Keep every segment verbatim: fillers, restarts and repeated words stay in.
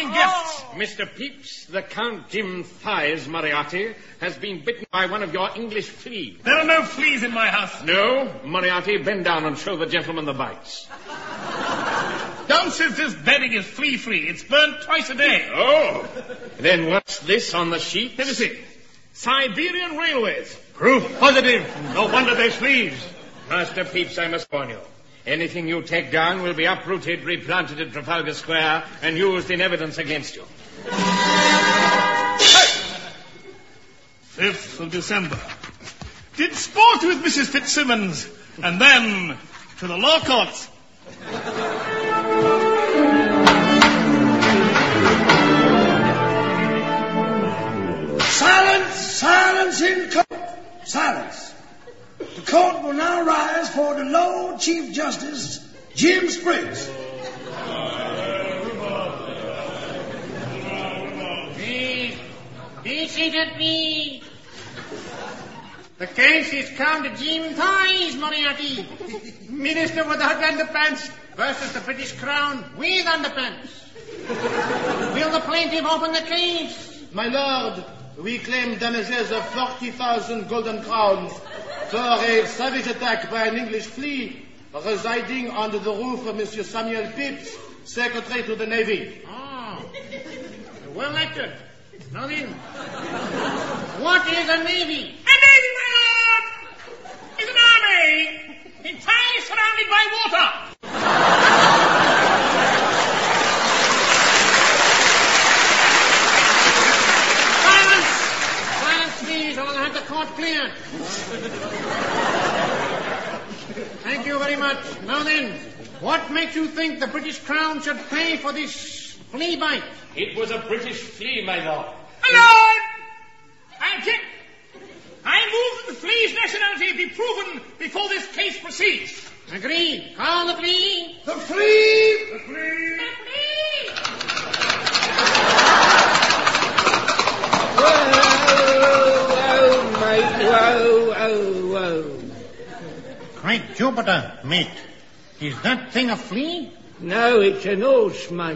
evening gifts. Mister Pepys, the Count Jim Thighs Moriarty has been bitten by one of your English fleas. There are no fleas in my house. No? Moriarty, bend down and show the gentleman the bites. Dunce's this bedding is flea-free. It's burnt twice a day. Oh. Then what's this on the sheet? Let me see. Siberian Railways. Proof positive. No wonder there's fleas. Master Pepys, I must warn you. Anything you take down will be uprooted, replanted at Trafalgar Square, and used in evidence against you. fifth of December. Did sport with Missus Fitzsimmons, and then to the law courts. Silence! Silence in court! Silence! The court will now rise for the Lord Chief Justice, Jim Spriggs. Please, be seated, please. The case is Count Jim Thighs Moriarty, Minister without underpants versus the British Crown with underpants. Will the plaintiff open the case? My lord, we claim damages of forty thousand golden crowns for a savage attack by an English flea residing under the roof of Monsieur Samuel Pepys, Secretary to the Navy. Oh, well acted. Now then, what is a navy? A navy, my lord, is an army entirely surrounded by water. Silence! Silence, please, or I'll have the court cleared. Thank you very much. Now then, what makes you think the British Crown should pay for this flea bite? It was a British flea, my lord. My lord, I object. I move that the flea's nationality be proven before this case proceeds. Agreed. Call the flea. The flea! The flea! The flea! Whoa, whoa, mate, whoa, whoa, whoa. Great Jupiter, mate. Is that thing a flea? No, it's an horse, mate.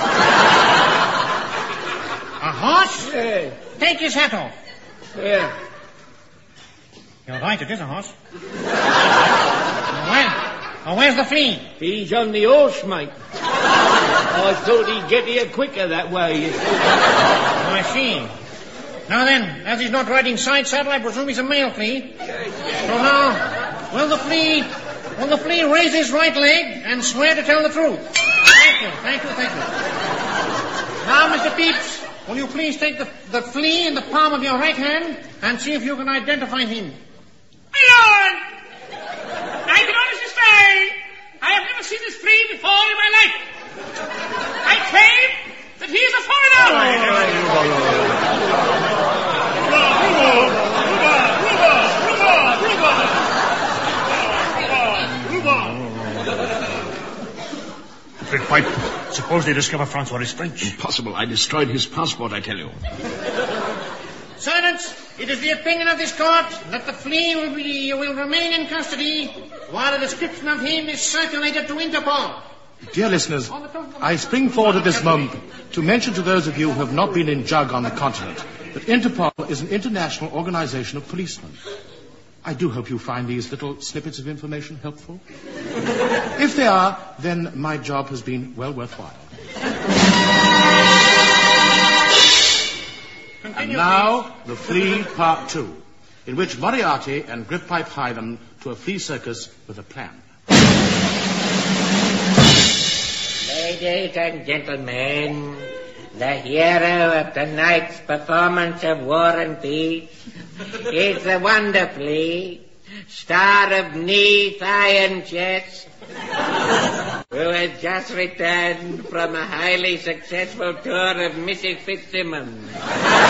A horse? Yeah, Take his hat off. yeah. You're right, it is a horse. Where? Oh, where's the flea? He's on the horse, mate. I thought he'd get here quicker that way. You see. Oh, I see. Now then, as he's not riding side saddle, I presume he's a male flea. So now, will the flea, will the flea raise his right leg and swear to tell the truth? Thank you, thank you, thank you. Now, Mister Pepys, will you please take the, the flea in the palm of your right hand and see if you can identify him? My lord, I can honestly say I have never seen this flea before in my life. I claim that he is a foreigner. Big pipe. Suppose they discover Francois is French. Impossible. I destroyed his passport, I tell you. Silence! It is the opinion of this court that the flea will, be, will remain in custody while a description of him is circulated to Interpol. Dear listeners, I spring forward at this moment to mention to those of you who have not been in Jug on the continent that Interpol is an international organization of policemen. I do hope you find these little snippets of information helpful. If they are, then my job has been well worthwhile. And now, the flea part two, in which Moriarty and Grippipe hie them to a flea circus with a plan. Ladies and gentlemen, the hero of tonight's performance of War and Peace is the Wonder Flea, star of knee, thigh, and chest, who has just returned from a highly successful tour of Missus Fitzsimmons.